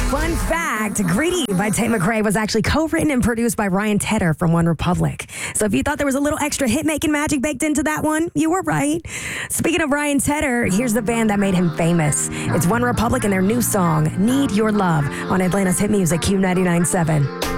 Fun fact, Greedy by Tate McRae was actually co-written and produced by Ryan Tedder from One Republic. So if you thought there was a little extra hit-making magic baked into that one, you were right. Speaking of Ryan Tedder, here's the band that made him famous. It's One Republic and their new song, Need Your Love, on Atlanta's hit music Q99.7.